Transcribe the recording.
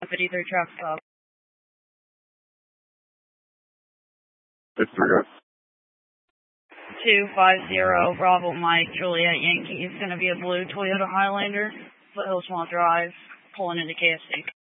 53 traffic stop. It's 3 250 Bravo Mike Juliet Yankee. It's going to be a blue Toyota Highlander, Foothills Mall Drive, pulling into KFC.